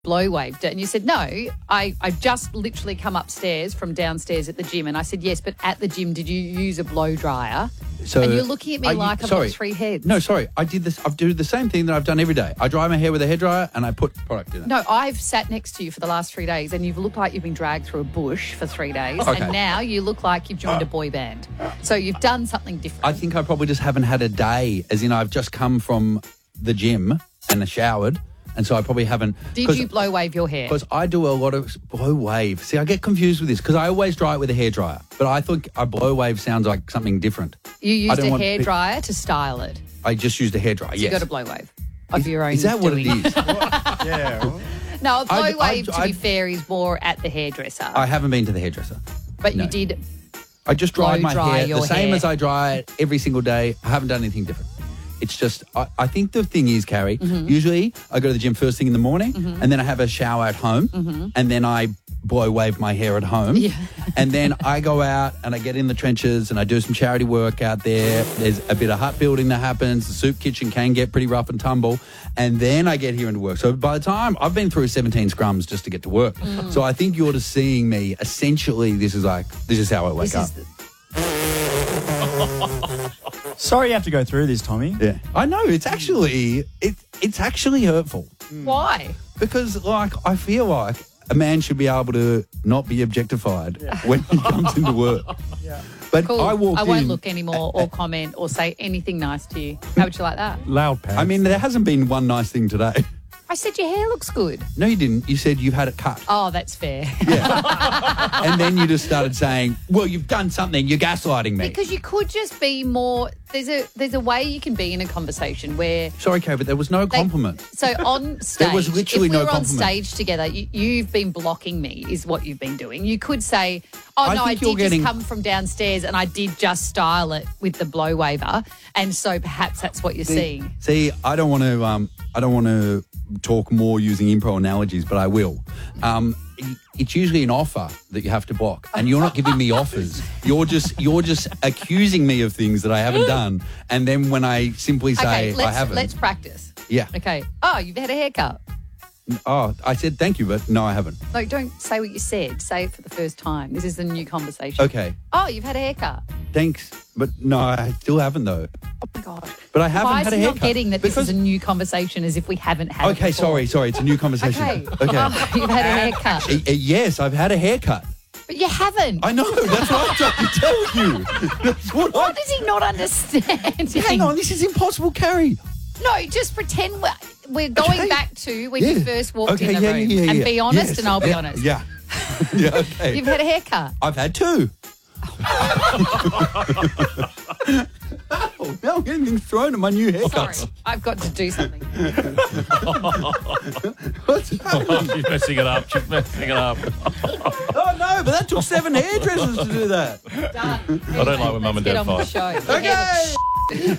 blow waved it. And you said, no, I just literally come upstairs from downstairs at the gym. And I said, yes, but at the gym, did you use a blow dryer? So and you're looking at me like I've got three heads. No, sorry. I do the same thing that I've done every day. I dry my hair with a hairdryer and I put product in it. No, I've sat next to you for the last 3 days and you've looked like you've been dragged through a bush for 3 days. Okay. And now you look like you've joined a boy band. So you've done something different. I think I probably just haven't had a day, as in I've just come from the gym and showered. And so I probably haven't. Did you blow wave your hair? Because I do a lot of blow wave. See, I get confused with this because I always dry it with a hairdryer. But I think a blow wave sounds like something different. You used a hairdryer to style it. I just used a hairdryer, So yes. you got a blow wave of your own Is that what it doing. is? Yeah. No, a blow wave, to be fair, is more at the hairdresser. I haven't been to the hairdresser. But No. you did. I just dried my blow-dry hair your the same hair. as I dry it every single day. I haven't done anything different. It's just, I think the thing is, Carrie, usually I go to the gym first thing in the morning and then I have a shower at home and then I blow wave my hair at home. Yeah. And then I go out and I get in the trenches and I do some charity work out there. There's a bit of hut building that happens. The soup kitchen can get pretty rough and tumble. And then I get here into work. So by the time I've been through 17 scrums just to get to work. So I think you're just seeing me, essentially, this is how I wake up. Sorry you have to go through this, Tommy. Yeah, I know. It's actually it's actually hurtful Why? because I feel like a man should be able to not be objectified when he comes into work. But Cool. I walked in. won't look anymore or comment or say anything nice to you. How would you like that? Loud pants. I mean, there hasn't been one nice thing today. I said your hair looks good. No, you didn't. You said you've had it cut. Oh, that's fair. And then you just started saying, well, you've done something. You're gaslighting me. Because you could just be more. There's a way you can be in a conversation where. Sorry, Kay, but there was no compliment. So on stage, There was literally if we no were on compliment. stage together, you've been blocking me, is what you've been doing. You could say, "Oh I no, I think you're did just getting- come from downstairs and I did just style it with the blow waver," and so perhaps that's what you're seeing. See, I don't want to talk more using improv analogies, but I will. It's usually an offer that you have to block, and you're not giving me offers. You're just accusing me of things that I haven't done, and then when I simply say Okay, I haven't, let's practice. yeah. Okay. Oh, you've had a haircut. Oh, I said thank you, but no, I haven't. No, don't say what you said. Say it for the first time. This is a new conversation. Okay, Oh, you've had a haircut. thanks, but no, I still haven't though. Oh my God. But I haven't Why had is a he haircut. not getting that this Because- is a new conversation as if we haven't had it Okay, before? sorry, it's a new conversation. Okay. Okay. Oh, you've had a haircut. Yes, I've had a haircut. But you haven't. I know. That's what I'm trying to tell you. That's what What does he not understand? Hang on, this is impossible, Carrie. No, just pretend we're going Okay. back to when you first walked Okay, in the room. And be honest Yes. and I'll be Yeah, honest. Yeah. Yeah, okay. You've had a haircut. I've had two. Oh, now I'm getting things thrown at my new haircut. Sorry, I've got to do something. What's happening? She's messing it up. She's messing it up. Oh, no, but that took 7 hairdressers to do that. Done. I don't like when Mum and Let's Dad get on with fight. the show. Okay.